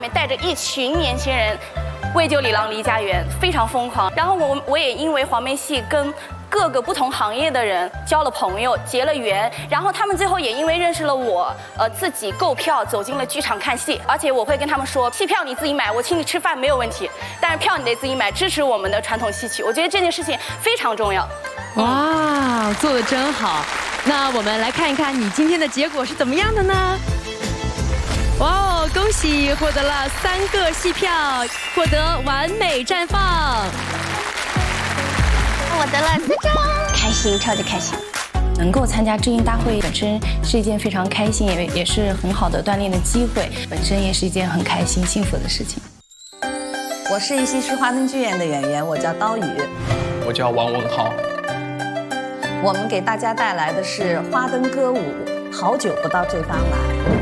带着一群年轻人为救李郎离家园，非常疯狂。然后我也因为黄梅戏跟各个不同行业的人交了朋友，结了缘，然后他们最后也因为认识了我，自己购票走进了剧场看戏。而且我会跟他们说，戏票你自己买，我请你吃饭没有问题，但是票你得自己买，支持我们的传统戏曲。我觉得这件事情非常重要。 哇，做得真好。那我们来看一看你今天的结果是怎么样的呢？哇哦，恭喜获得了3个戏票，获得完美绽放。 我得了4张，开心，超级开心。能够参加知音大会本身是一件非常开心，也是很好的锻炼的机会，本身也是一件很开心、幸福的事情。 我是一溪市花灯剧院的演员，我叫刀宇。 我叫王文浩。 我们给大家带来的是花灯歌舞《好久不到这方来》。